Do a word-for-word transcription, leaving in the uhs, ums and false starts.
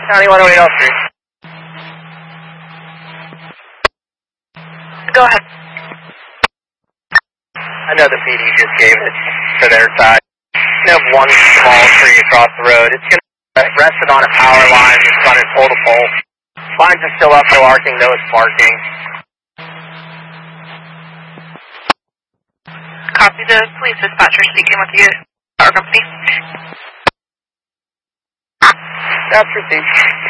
County one oh eight oh three. Go ahead. I know the P D just gave it to their side. You have one small tree across the road. It's going to rest it on a power line that's running pole to pole. Lines are still up, no arcing, no sparking. Copy, the police dispatcher speaking with you. Our company. That's received.